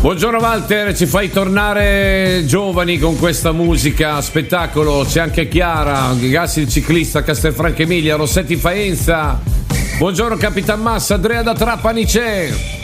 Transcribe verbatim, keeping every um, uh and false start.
Buongiorno Walter, ci fai tornare giovani con questa musica, spettacolo. C'è anche Chiara, Gassi il ciclista, Castelfranco Emilia, Rossetti Faenza. Buongiorno Capitan Massa, Andrea da Trapani c'è.